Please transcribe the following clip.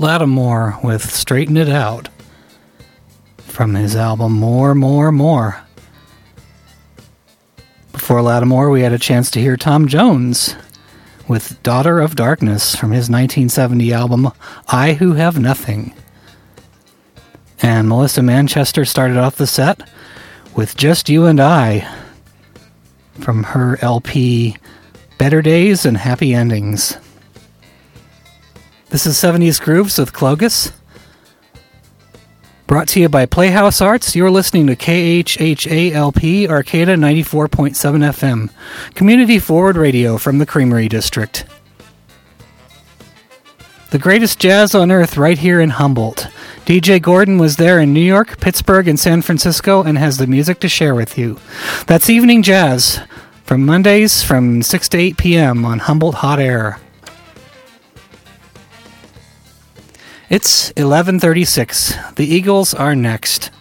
Lattimore with Straighten It Out from his album More, More, More. Before Lattimore, we had a chance to hear Tom Jones with Daughter of Darkness from his 1970 album I Who Have Nothing. And Melissa Manchester started off the set with Just You and I from her LP Better Days and Happy Endings. This is 70s Grooves with Clogus. Brought to you by Playhouse Arts. You're listening to KHHALP Arcata 94.7 FM. Community Forward Radio from the Creamery District. The greatest jazz on earth right here in Humboldt. DJ Gordon was there in New York, Pittsburgh, and San Francisco and has the music to share with you. That's Evening Jazz from Mondays from 6 to 8 p.m. on Humboldt Hot Air. It's 11:36. The Eagles are next.